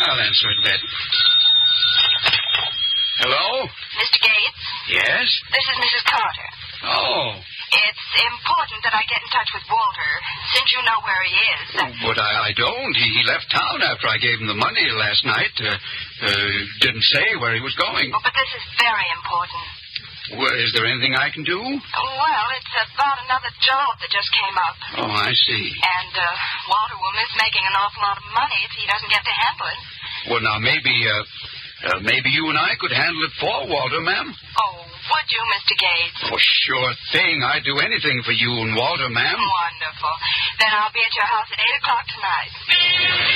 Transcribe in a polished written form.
I'll answer it, Bet. Hello? Mr. Gates? Yes? This is Mrs. Carter. Oh. It's important that I get in touch with Walter, since you know where he is. But I don't. He left town after I gave him the money last night. Didn't say where he was going. Oh, but this is very important. Well, is there anything I can do? Well, it's about another job that just came up. Oh, I see. And Walter will miss making an awful lot of money if he doesn't get to handle it. Well, now, maybe you and I could handle it for Walter, ma'am. Oh, would you, Mr. Gates? Oh, sure thing. I'd do anything for you and Walter, ma'am. Wonderful. Then I'll be at your house at 8 o'clock tonight.